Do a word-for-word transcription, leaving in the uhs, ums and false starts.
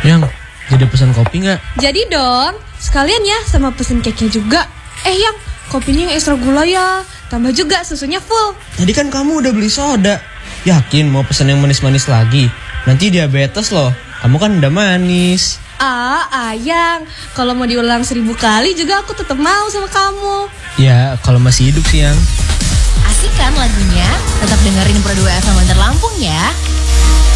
Yang, jadi pesan kopi nggak? Jadi dong, sekalian ya sama pesen cake-nya juga. Eh Yang, kopinya yang ekstra gula ya. Tambah juga susunya full. Tadi kan kamu udah beli soda. Yakin mau pesen yang manis-manis lagi? Nanti diabetes loh. Kamu kan udah manis. Ah, Ayang, kalau mau diulang seribu kali juga aku tetap mau sama kamu. Ya, kalau masih hidup sih, Yang. Asik kan lagunya? Tetap dengerin Pro dua F M Bantar Lampung ya.